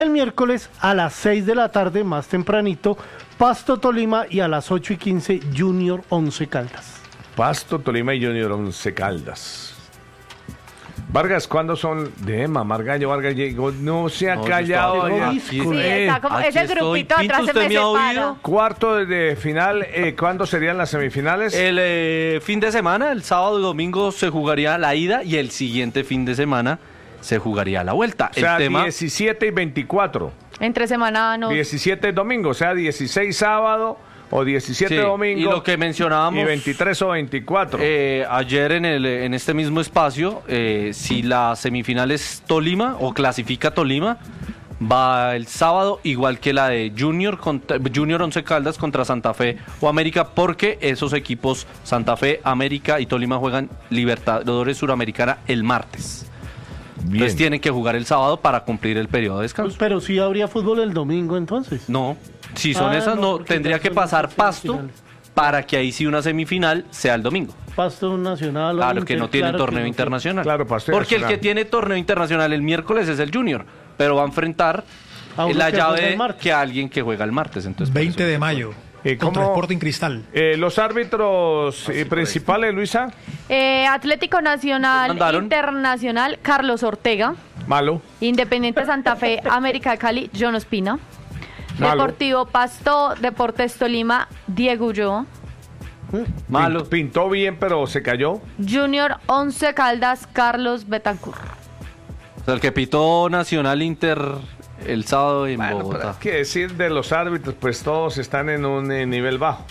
El miércoles a las 6 de la tarde, más tempranito, Pasto Tolima y a las 8:15 Junior Once Caldas. Pasto, Tolima y Junior Once Caldas. Vargas, ¿cuándo son? De Margallo, Vargas llegó, no se ha callado. Sí, está como ese grupito Pinto, atrás se ¿usted me me ha separa. oído? Cuarto de final, ¿cuándo serían las semifinales? El fin de semana, el sábado y domingo se jugaría la ida y el siguiente fin de semana se jugaría la vuelta. O sea, el tema 17 y 24. Entre semana no. 17 domingo, o sea, 16 sábado o 17 sí, domingo. y lo que mencionábamos Y 23 o 24. ayer en este mismo espacio, si la semifinal es Tolima o clasifica Tolima, va el sábado igual que la de Junior Once Caldas contra Santa Fe o América, porque esos equipos Santa Fe, América y Tolima juegan Libertadores Suramericana el martes. Entonces tienen que jugar el sábado para cumplir el periodo de descanso. Pues, pero sí habría fútbol el domingo entonces. No, si son esas no, no, porque tendría ya que son pasar las Pasto semifinales. para que ahí sí una semifinal sea el domingo. Pasto Nacional. o Claro, que no tienen claro que torneo no internacional. Claro, Pasto Porque el Nacional. que tiene torneo internacional el miércoles es el Junior, pero va a enfrentar A uno la que juega llave el martes. que a alguien que juega el martes. Entonces, por 20 eso- de mayo. ¿Cómo? Contra Sporting Cristal. Los árbitros principales, Luisa, Atlético Nacional Mandaron. Internacional, Carlos Ortega. malo. Independiente Santa Fe, América de Cali, John Ospina. Malo. Deportivo Pasto, Deportes Tolima, Diego Ulloa. Malo. Pintó bien, pero se cayó. Junior Once Caldas, Carlos Betancourt. O sea, el que pitó Nacional Inter el sábado en Bueno, pero Bogotá. hay que decir de los árbitros, pues todos están en un nivel bajo.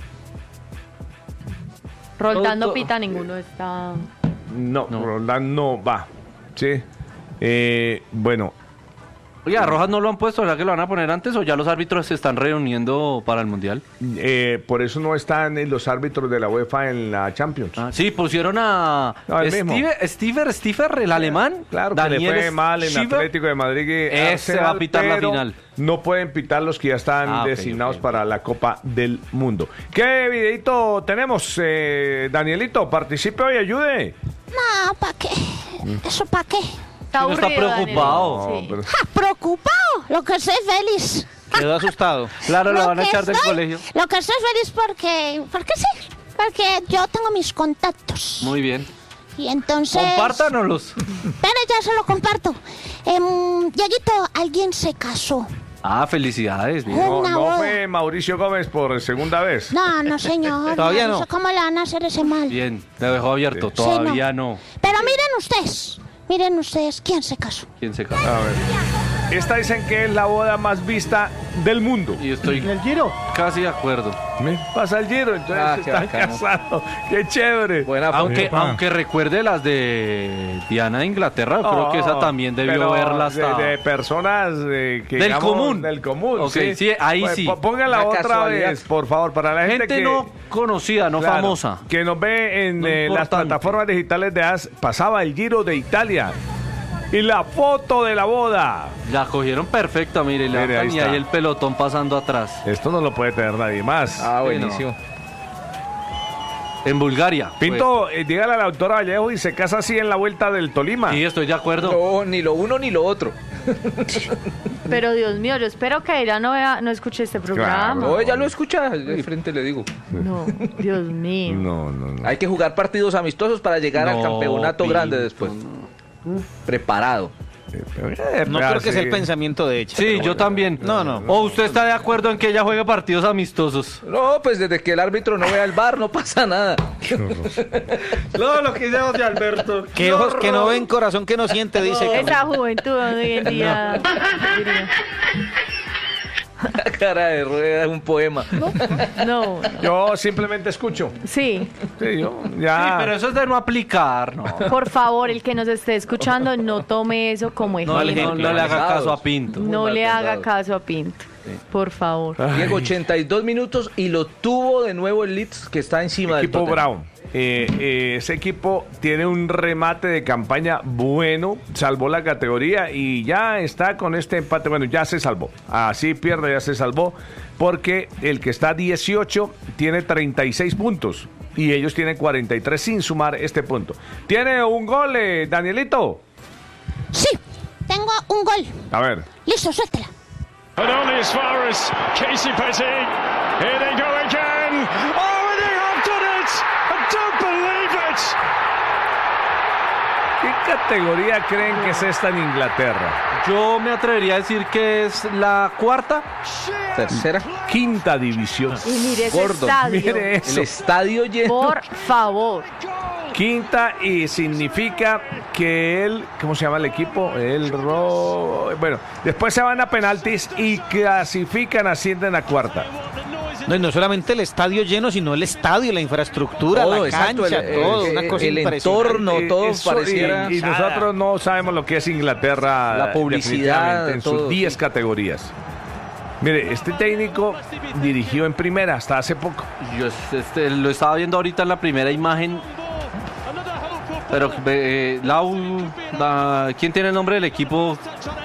Roldán no Todo- pita, ninguno está. No, No. Roldán no va. Sí. Bueno, Oye, ¿a Rojas no lo han puesto? ¿Verdad que lo van a poner antes o ya los árbitros se están reuniendo para el Mundial? por eso no están los árbitros de la UEFA en la Champions. Sí, pusieron a No, el mismo. Stiefer, el alemán. Claro, que le fue mal en Schiefer. Atlético de Madrid. Ese va a pitar la pero final. No pueden pitar los que ya están Ok, designados ok. para la Copa del Mundo. ¿Qué videito tenemos, Danielito? Participe hoy, ayude. No, ¿para qué? ¿Eso para qué? Está No está aburrido, preocupado. Daniel. No, Sí. pero- ¡Ja! Preocupado. Lo que estoy feliz. Quedó asustado. Claro, lo Lo van a que echar del estoy- colegio. Lo que estoy feliz porque sí. Porque yo tengo mis contactos. Muy bien. Y entonces... Compártanoslos. Espera, ya se lo comparto. Dieguito, alguien se casó. Ah, felicidades. bien. No, Una no boda. fue Mauricio Gómez por segunda vez. No, no, señor. Todavía no. sé ¿Cómo le van a hacer ese mal? Bien, lo dejó abierto. Sí, Todavía no. Pero miren ustedes, ¿quién se casó? ¿Quién se casó? A ver. Esta dicen que es la boda más vista del mundo. Y estoy ¿En el Giro? casi de acuerdo. Pasa el Giro, entonces Ah, qué están bacano. casados. Qué chévere. Buena foto. Aunque recuerde las de Diana de Inglaterra, yo creo que esa también debió pero verla hasta... de personas que Del común. Del común, Ok, sí. sí, ahí sí. Póngala Una otra casualidad. vez, por favor, para la gente, Gente que... no conocida, no claro, famosa. que nos ve en No las importante. plataformas digitales de AS. Pasaba el Giro de Italia. Y la foto de la boda. La cogieron perfecta, mire, Mire, ahí y está. ahí el pelotón pasando atrás. Esto no lo puede tener nadie más. Ah, buenísimo. En Bulgaria. Pinto, dígale a la doctora Vallejo y se casa así en la vuelta del Tolima. Pues. Sí, estoy de acuerdo. No, ni lo uno ni lo otro. Pero Dios mío, yo espero que ella no escuche este programa. No, ella lo escucha de frente, le digo. No, Dios mío. No. Hay que jugar partidos amistosos para llegar al No, campeonato Pinto, grande después. Preparado. No creo que sea el pensamiento de ella. Sí, yo también. No. ¿O usted está de acuerdo en que ella juegue partidos amistosos? No, pues desde que el árbitro no vea el VAR no pasa nada. No, lo que dice José Alberto. Que ojos que no ven, corazón que no siente, dice Camilo. Esa juventud hoy en día. La cara de rueda es un poema. No. Yo simplemente escucho. Sí, Sí, yo ya. Sí, pero eso es de no aplicar, no. por favor, el que nos esté escuchando, no tome eso como No, ejemplo. no le haga caso a Pinto. No Muy le mal haga pensado. caso a Pinto. Por favor. Diego, 82 minutos y lo tuvo de nuevo el Leeds, que está encima del Equipo Tottenham. Brown. Ese equipo tiene un remate de campaña bueno, salvó la categoría y ya está con este empate. Bueno, ya se salvó. Así pierde, ya se salvó. Porque el que está 18 tiene 36 puntos y ellos tienen 43 sin sumar este punto. ¿Tiene un gol, Danielito? Sí, tengo un gol. A ver. Listo, suéltala. And only as far as Casey Petty. Here they go again. Oh, and they have done it! I don't believe it! ¿Qué categoría creen que es esta en Inglaterra? Yo me atrevería a decir que es la cuarta. Tercera. Quinta división. Y mire ese Gordo, estadio. Mire El eso. estadio lleno. Por favor. Quinta y significa que ¿cómo se llama el equipo? Bueno, después se van a penaltis y clasifican, ascienden a cuarta. No, y no solamente el estadio lleno, sino el estadio, la infraestructura, Todo, la exacto, cancha, todo, una cosa el impresionante. entorno, todo Eso, pareciera. y nosotros no sabemos lo que es Inglaterra. La publicidad, definitivamente, en todo, sus 10 categorías. Mire, este técnico dirigió en primera hasta hace poco. Yo lo estaba viendo ahorita en la primera imagen. Pero, ¿quién tiene el nombre del equipo?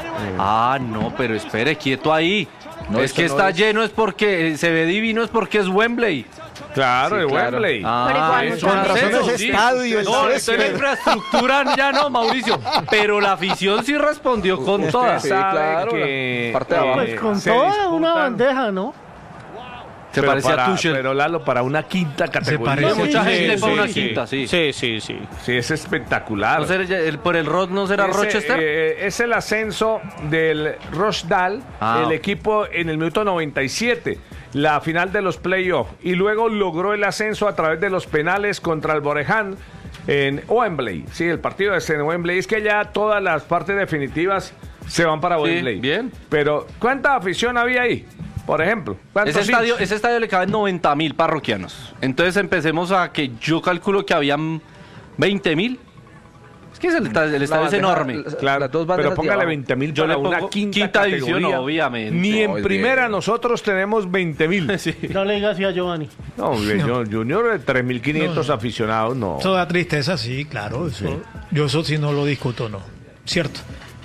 No, pero espere, quieto ahí. No, es que esto está no es. lleno, es porque se ve divino, es porque es Wembley. Claro, Sí, de claro. Wembley. Pero igual, eso, con eso, razón eso, ese sí. estadio, el No, césped. esto es la infraestructura ya no, Mauricio. Pero la afición sí respondió con Usted todas. Sí, sabe claro, que la parte de abajo. Pues con se toda una disputan- bandeja, ¿no? Se pero parecía a para- Tuchel. Pero Lalo, para una quinta categoría. parece. Sí, Mucha sí, gente para sí, una sí. quinta, sí. Sí, sí, sí. Sí, es espectacular. ¿No será por el Rod no será Ese, Rochester? es el ascenso del Rochdale, el equipo en el minuto 97, la final de los playoffs, y luego logró el ascenso a través de los penales contra el Boreham en Wembley. Sí, el partido es en Wembley. Es que ya todas las partes definitivas se van para Sí, Wembley. bien. Pero, ¿cuánta afición había ahí? Por ejemplo, ¿cuántos Ese estadio le caben 90.000 parroquianos. Entonces empecemos a que yo calculo que habían 20.000. Es que el estadio es bandeja- enorme. Claro, Las dos pero bandejas de póngale abajo. 20.000 Yo para le una pongo quinta división, categoría. obviamente. Ni en No, es primera bien. nosotros tenemos 20.000. Sí. No le digas así a Giovanni. No, Junior de 3.500 aficionados, no. Eso da tristeza, sí, claro. Yo eso sí no lo discuto, no. Cierto.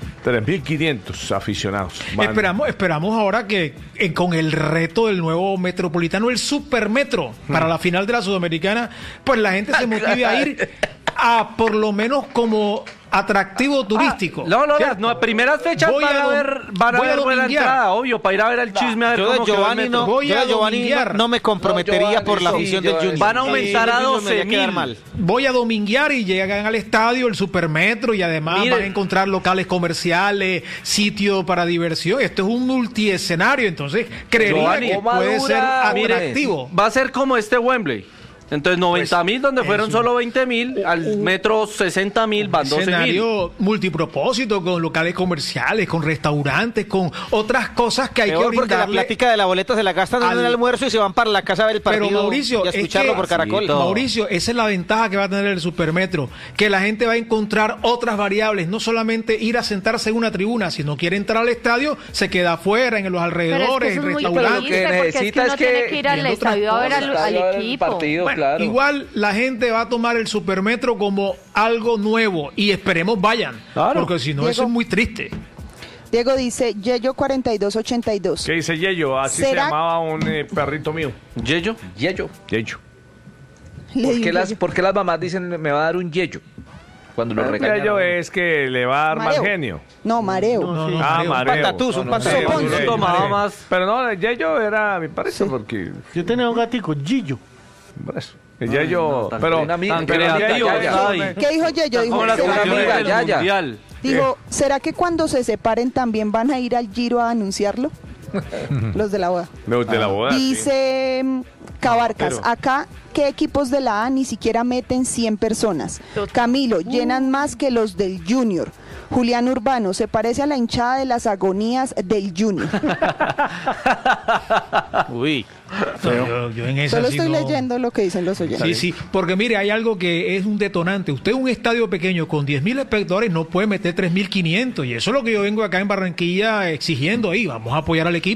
3.500 aficionados. Van. Esperamos ahora que con el reto del nuevo metropolitano, el supermetro, para la final de la Sudamericana, pues la gente se motive a ir a por lo menos como atractivo turístico. No, ¿cierto? las primeras fechas Voy van a a dom- ver voy a buena dominguear. entrada, obvio, para ir a ver el chisme a ver Yo de cómo quedó el Giovanni metro. no, Voy yo a de Giovanni dominguear. no me comprometería Giovanni, por la sí, afición del Giovanni. Junior. Van a aumentar a Sí, Junior me haría quedar 12.000. mal. Voy a dominguear y llegan al estadio, el supermetro, y además Mire. van a encontrar locales comerciales, sitios para diversión. Esto es un multiescenario, entonces creería Giovanni, que puede ser mire, atractivo. Va a ser como este Wembley. Entonces 90.000 donde fueron es solo 20.000, al metro 60.000 van 12.000. Escenario multipropósito, con locales comerciales, con restaurantes, con otras cosas que hay Peor que porque la brindarle. plática de la boleta se la gastan en al- el almuerzo y se van para la casa a ver el Pero partido Mauricio, y a es escucharlo que- por Caracol. Sí, todo. Mauricio, esa es la ventaja que va a tener el supermetro, que la gente va a encontrar otras variables, no solamente ir a sentarse en una tribuna, si no quiere entrar al estadio, se queda afuera, en los Pero es alrededores, que eso en es muy restaurantes. triste, porque es que necesita uno es que tiene que ir al viendo otras estadio a ver cosas, al el equipo. partido, Bueno, claro. igual la gente va a tomar el supermetro como algo nuevo y esperemos vayan, Claro. porque si no, eso es muy triste. Diego dice, Yeyo 4282. ¿Qué dice Yello? Así se ¿Será- llamaba un perrito mío. Yello. Yello. Yello. Le ¿Por di qué, un las, Yeyo. ¿Por qué las mamás dicen me va a dar un yeyo? Cuando lo El regañan. Yello es que le va a dar mal Mareo. genio. No, mareo. No, no, Ah, mareo. mareo. patatús, un patatús. mareo, Soponcio. mareo. Tomaba más. Pero no, Yello era, me parece, porque... Yo tenía un gatico, Gillo. por eso. El Yello... no, tan pero una amiga, tan pero creativo, ya, ya. ay. ¿Qué dijo Yeyo? Dijo, Como las una ¿será, amiga, selecciones del ya. mundial. dijo, ¿será que cuando se separen también van a ir al Giro a anunciarlo? Los de la boda. de la boda. sí. Dice Cabarcas, Pero- acá, ¿qué equipos de la A ni siquiera meten 100 personas? Camilo, llenan más que los del Junior. Julián Urbano, se parece a la hinchada de las agonías del Junior. Uy. Yo en esa Solo sí estoy no- leyendo lo que dicen los oyentes. Sí, sí, porque mire, hay algo que es un detonante. Usted en un estadio pequeño con 10.000 espectadores no puede meter 3.500 y eso es lo que yo vengo acá en Barranquilla exigiendo ahí. Vamos a apoyar al equipo.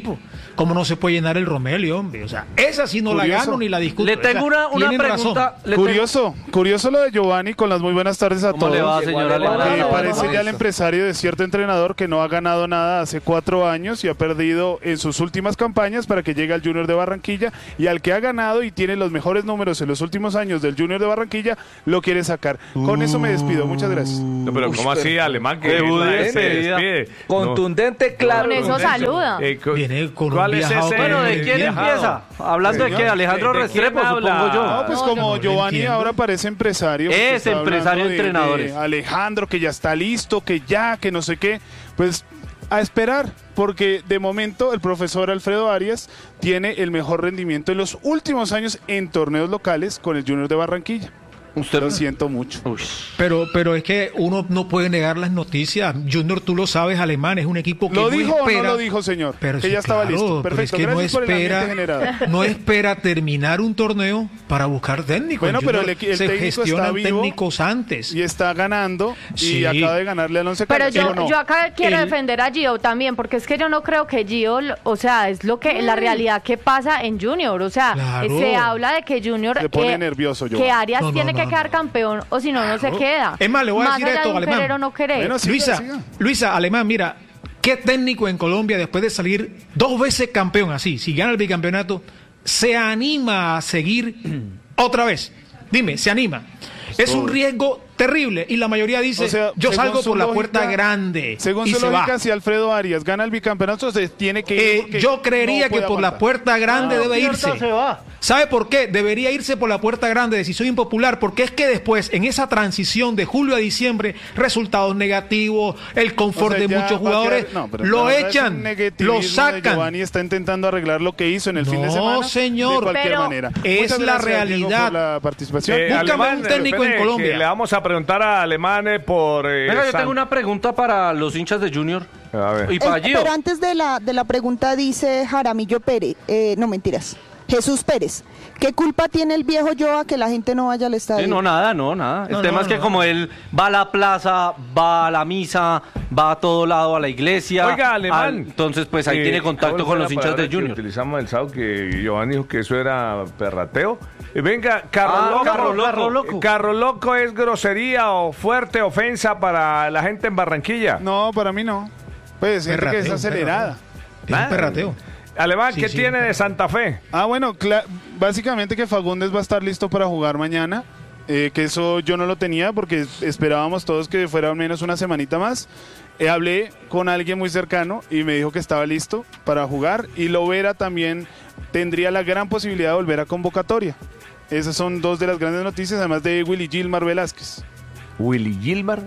¿Cómo no se puede llenar el Romelio, hombre? O sea, esa sí no la gano ni la discuto. Le tengo una Tienen pregunta. Curioso lo de Giovanni, con las muy buenas tardes a ¿Cómo todos. le va, señor Alemán? Parece ya el empresario de cierto entrenador que no ha ganado nada hace 4 años y ha perdido en sus últimas campañas para que llegue al Junior de Barranquilla, y al que ha ganado y tiene los mejores números en los últimos años del Junior de Barranquilla lo quiere sacar. Con eso me despido, muchas gracias. No, pero ¿cómo así, Alemán? Que se despide. Contundente, claro. Con eso saluda. Viene con ¿Cuál un es viajado ese? con Bueno, ¿de el quién viajado. empieza? Hablando de qué, Alejandro ¿De quién Restrepo, habla? supongo yo. No, pues como no Giovanni entiendo. ahora parece empresario. porque Es está empresario hablando de entrenadores. Alejandro, que ya está listo, que no sé qué. Pues a esperar, porque de momento el profesor Alfredo Arias tiene el mejor rendimiento en los últimos años en torneos locales con el Junior de Barranquilla. Lo siento mucho. Pero es que uno no puede negar las noticias. Junior, tú lo sabes, Alemán, es un equipo que ¿Lo no dijo espera, o no lo dijo, señor? Pero Que sí, ya estaba claro, listo. pero Perfecto, es que gracias por el ambiente generado. no espera terminar un torneo para buscar técnicos. Bueno, En pero Junior el se técnico gestionan está vivo técnicos antes. y está ganando Sí. y acaba de ganarle al Once Pero Caldas, ¿sí o no? yo acá quiero El- defender a Gio también, porque es que yo no creo que Gio, o sea, es lo que la realidad que pasa en Junior. O sea, Claro. se habla de que Junior, Se pone nervioso, que Giovanni. Arias No, no, tiene no, que no. quedar campeón, o si no, no se queda. Es más, le voy a decir allá esto, de un Alemán. querer o no querer. Bueno, siga. Luisa, Alemán, mira, ¿qué técnico en Colombia, después de salir 2 veces campeón así, si gana el bicampeonato, se anima a seguir otra vez? Dime, ¿se anima? Es un riesgo terrible y la mayoría dice, O sea, yo según salgo su por la lógica- puerta grande Según y su se lógica, va. si Alfredo Arias gana el bicampeonato, se tiene que ir. porque Yo creería no que puede por la aguantar. puerta grande debe Pierda, irse. se va. ¿Sabe por qué? Debería irse por la puerta grande de decisión impopular, porque es que después, en esa transición de julio a diciembre, resultados negativos, el confort O sea, de ya muchos va a jugadores, quedar- no, pero lo la verdad es echan, un negativismo lo de sacan. Giovanni está intentando arreglar lo que hizo en el fin de No, semana. señor. De cualquier Pero manera. es Muchas la gracias, Diego, realidad. por la participación. Búscame un técnico en espere, Colombia. que le vamos a preguntar a Alemán por... Venga, yo San- tengo una pregunta para los hinchas de Junior. A ver. Y para Gio. Pero antes de la pregunta dice Jaramillo Pérez, no mentiras, Jesús Pérez, ¿qué culpa tiene el viejo Joa que la gente no vaya al estadio? Sí, no, nada. El tema es que como él va a la plaza, va a la misa, va a todo lado, a la iglesia. Oiga, Alemán. Entonces, pues ahí tiene contacto ¿cuál con fue los la hinchas de palabra que Junior. utilizamos el sábado que Giovanni dijo que eso era perrateo. Venga, carro loco. carro loco. Carro loco es grosería o fuerte ofensa para la gente en Barranquilla. No, para mí no. Pues gente que es Perrateo, acelerada. Es un perrateo. Alemán, Sí, ¿qué sí, tiene un de Santa Fe? Bueno, básicamente que Fagundes va a estar listo para jugar mañana. Que eso yo no lo tenía porque esperábamos todos que fuera al menos una semanita más. Hablé con alguien muy cercano y me dijo que estaba listo para jugar. Y Lovera también tendría la gran posibilidad de volver a convocatoria. Esas son 2 de las grandes noticias, además de Willy Gilmar Velázquez. Willy Gilmar.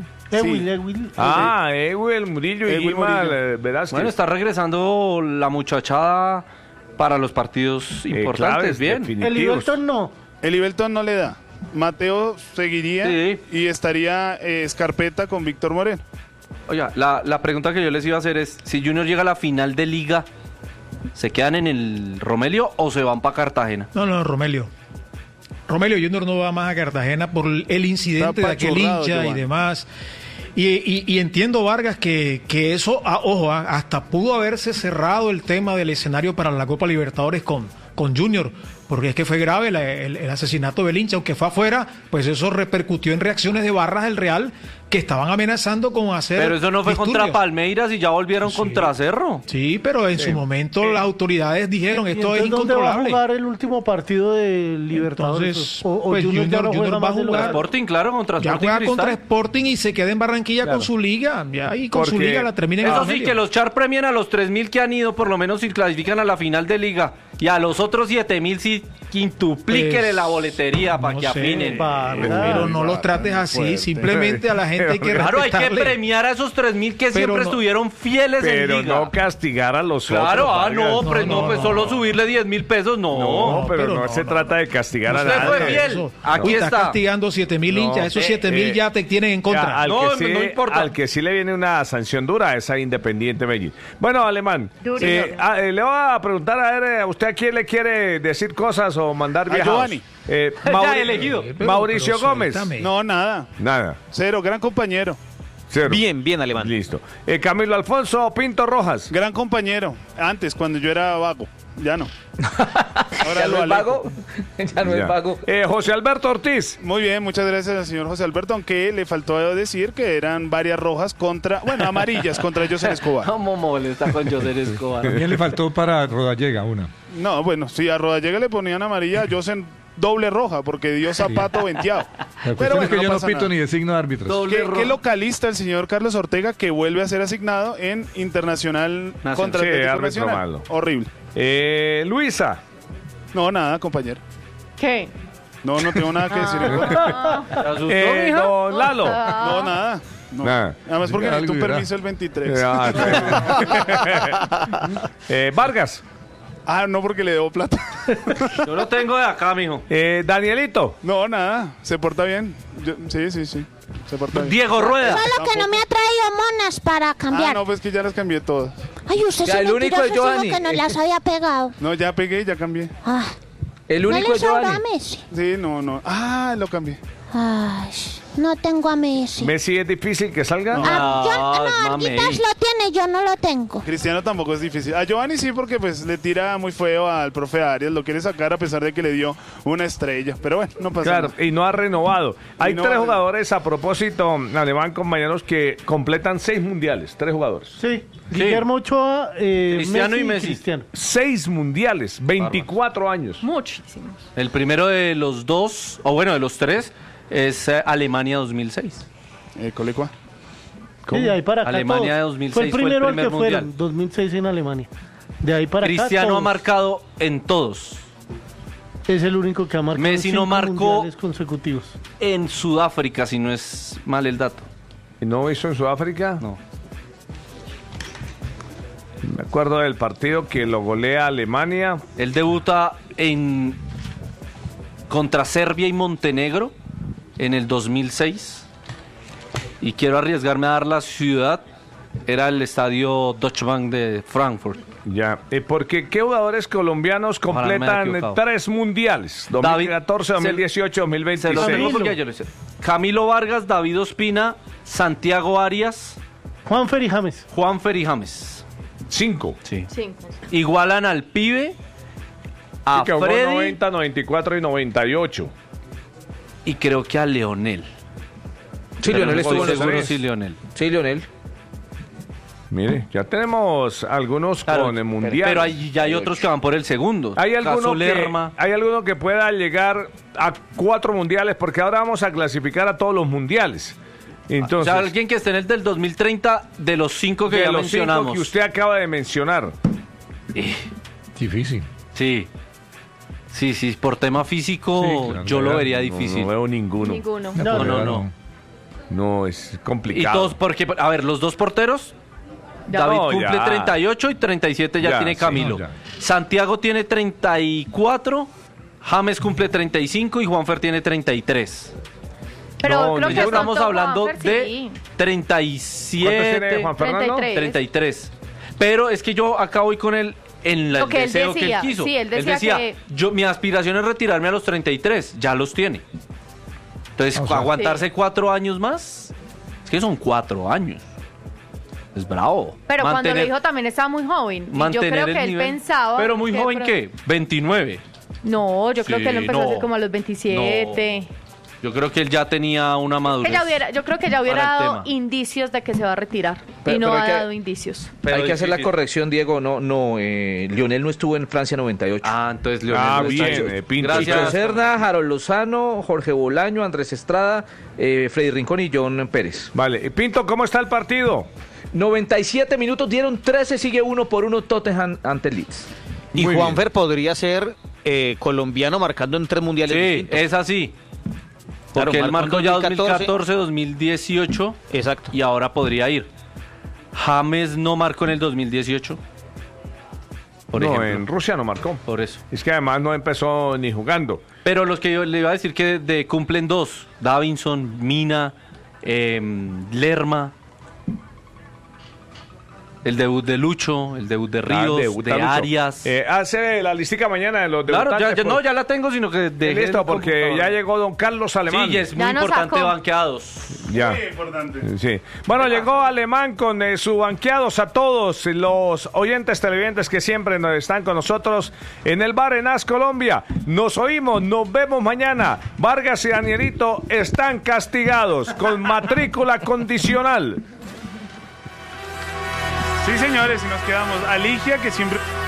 Ewil. Ewil Murillo y Ewil Gilmar Murillo. Velázquez. Bueno, está regresando la muchachada para los partidos importantes. claves, Bien. El definitivos. Iberton no. El Ibelton no le da. Mateo seguiría Sí. y estaría Escarpeta con Víctor Moreno. Oiga, la pregunta que yo les iba a hacer es, si Junior llega a la final de Liga, ¿se quedan en el Romelio o se van para Cartagena? No, Romelio Junior no va más a Cartagena por el incidente de Está aquel apachurrado, hincha y Giovanni. demás. Y entiendo, Vargas, que eso, ojo, hasta pudo haberse cerrado el tema del escenario para la Copa Libertadores con Junior, porque es que fue grave el asesinato del hincha, aunque fue afuera, pues eso repercutió en reacciones de barras del Real que estaban amenazando con hacer Pero eso no fue disturbios. contra Palmeiras y ya volvieron contra Cerro. Sí, pero en su momento las autoridades dijeron ¿Y esto es entonces dónde va a incontrolable. jugar el último partido de Libertadores? Entonces, o pues, Junior ya no Junior juega va a más de jugar. local. Sporting, claro, contra Ya Sporting juega Cristal. contra Sporting y se queda en Barranquilla Claro. con su liga. Ya, y con su Porque liga la termina en Eso sí, Evangelio. que los Char premian a los 3.000 que han ido, por lo menos si clasifican a la final de Liga. Y a los otros 7.000 sí quintuplíquenle Pues, la boletería para no que sé, afinen. Pero no los trates así. Simplemente a la gente hay que Claro, hay que respetarle. premiar a esos 3.000 que Pero siempre no- estuvieron fieles en Pero Liga. no castigar a los Claro, otros. no, Vargas. pues solo subirle 10.000 pesos, No, no. pero pero no, no, se no. trata de castigar a Usted fue nadie. fiel. Eso. Aquí Uy, está. Está castigando 7.000 hinchas. Esos 7.000 ya te tienen en contra. Ya, al, No, que sí, no importa. al que sí le viene una sanción dura es a Independiente Medellín. Bueno, Alemán, Duro. le voy a preguntar a ver, ¿a usted a quién le quiere decir cosas o mandar A viajados? Giovanni. Ya elegido. Pero Mauricio Gómez. suéltame. No, nada. Nada. Cero, gran compañero. Cero. Bien, Alemán. Listo. Camilo Alfonso Pinto Rojas. Gran compañero. Antes, cuando yo era vago. Ya no. ¿Ya no es vago? Ya no es vago. José Alberto Ortiz. Muy bien, muchas gracias al señor José Alberto, aunque le faltó decir que eran varias rojas amarillas contra José Escobar. ¿Cómo molesta con José Escobar? También le faltó para Rodallega una. No, bueno, si a Rodallega le ponían amarilla, a José doble roja, porque dio zapato venteado. La cuestión es que yo no pito ni designo de árbitros. ¿Qué localista el señor Carlos Ortega, que vuelve a ser asignado en Internacional contra Atlético Nacional? Malo. Horrible. Luisa. No, nada, compañero. ¿Qué? No tengo nada que decir. Don Lalo. No, nada. No. Nada. Además porque necesito un permiso el 23. Vargas. No, porque le debo plata. Yo lo tengo de acá, mijo. Danielito. No, nada. Se porta bien. Sí. Se porta bien. Diego Rueda. Solo que no me ha traído monas para cambiar. No, pues que ya las cambié todas. Ay, usted Ya, sí el único es mentiroso, Giovanni. que no las había pegado. No, ya pegué, ya cambié. El único ¿No es le sobra a Giovanni. Messi? Sí, no. Lo cambié. Ay, no tengo a Messi. ¿Messi es difícil que salga? No, Arguitas lo tiene, yo no lo tengo. Cristiano tampoco es difícil. A Giovanni sí, porque pues le tira muy feo al profe Arias, lo quiere sacar a pesar de que le dio una estrella. Pero bueno, no pasa nada. Claro, y no ha renovado. Hay no tres ha jugadores a propósito, Alemán, compañeros, que completan 6 mundiales. 3 jugadores. Sí, Guillermo Ochoa, Cristiano y Messi. Cristiano. 6 mundiales, 24 años. Muchísimos. El primero de los dos, o bueno, de los tres, es Alemania 2006. ¿Colecua? Sí, de ahí para acá Alemania de todos. 2006 fue el primero fue al el primer que fueron, mundial. 2006 en Alemania. De ahí para acá Cristiano ha todos. marcado en todos. Es el único que ha marcado Messi no 5 marcó mundiales consecutivos. en Sudáfrica, si no es mal el dato. ¿Y no hizo en Sudáfrica? No. Me acuerdo del partido que lo golea Alemania. Él debuta contra Serbia y Montenegro en el 2006. Y quiero arriesgarme a dar la ciudad. Era el estadio Deutsche Bank de Frankfurt. Ya. Porque ¿qué jugadores colombianos Ojalá me haya completan equivocado. 3 mundiales? 2014, 2018, Se lo 2026. digo porque yo lo sé. Camilo Vargas, David Ospina, Santiago Arias, Juanfer y James. Juanfer y James. 5. Sí. 5. Igualan al pibe, a Que jugó Freddy 90, 94 y 98. y creo que a Leonel. Sí, Pero Leonel no estuvo estoy en los seguro tres. si Leonel. Sí, Leonel. Mire, ya tenemos algunos Claro, con el mundial. Pero ya hay otros que van por el segundo. ¿Hay Caso alguno, Lerma. ¿Hay alguno que pueda llegar a 4 mundiales? Porque ahora vamos a clasificar a todos los mundiales. Entonces, O sea, alguien que esté en el del 2030 de los 5 que de ya los 5 mencionamos. que usted acaba de mencionar. Difícil. Sí. Sí, por tema físico Sí, claro, yo lo vería No, difícil. No veo ninguno. Ninguno. No. No, es Y complicado. todos, porque, a ver, los dos porteros, Ya. David No, cumple ya. 38 y 37 ya Ya, tiene sí, Camilo. no, ya. Santiago tiene 34, James cumple 35 y Juanfer tiene 33. Pero No, creo que ninguno. Estamos pronto hablando Juanfer, de sí. 37, ¿Cuántos tiene Juan Fernando? 33. 33. Pero es que yo acá voy con él en el Lo que él deseo decía, que él quiso. sí, él decía que- mi aspiración es retirarme a los 33, ya los tiene. Entonces, O sea, aguantarse 4 años más, es que son 4 años. Es bravo. Pero cuando Mantener- lo dijo también estaba muy joven. Y yo mantener creo el que él nivel. pensaba. Pero muy que joven, pro- ¿qué? 29. No, yo creo Sí, que él empezó a no. hacer como a los 27. Yo creo que él ya tenía una madurez. Yo creo que ya hubiera para el dado tema. indicios de que se va a retirar. Pero- y no pero ha hay que- dado indicios. Hay que hacer la difícil. corrección, Diego. Lionel no estuvo en Francia 98. Ah, entonces Leonel. no está bien, hecho. Pinto. Chicho Gracias. Serna, Harold Lozano, Jorge Bolaño, Andrés Estrada, Freddy Rincón y John Pérez. Vale. Y Pinto, ¿cómo está el partido? 97 minutos, dieron 13, sigue 1-1 Tottenham ante Leeds. Y Muy Juanfer podría ser colombiano marcando en 3 mundiales Sí, distintos. es así. Claro, Porque él marcó marcó en ya 2014, 2014, 2018 Exacto. y ahora podría ir. James no marcó en el 2018. Por no, ejemplo. en Rusia no marcó. Por eso. Es que además no empezó ni jugando. Pero los que yo le iba a decir que cumplen 2. Davinson, Mina, Lerma. El debut de Lucho, el debut de Ríos, debuta de Lucho. Arias. Hace la listica mañana de los Claro, debutantes. ya la tengo, sino que dejé Listo, el porque computador. ya llegó don Carlos Alemán. Sí, y es muy Ya nos importante sacó. banqueados. Ya. Muy importante. Sí. Bueno, llegó Alemán con su banqueados a todos los oyentes televidentes que siempre están con nosotros en el bar en As Colombia. Nos oímos, nos vemos mañana. Vargas y Danierito están castigados con matrícula condicional. Sí, señores, y nos quedamos. Aligia, que siempre...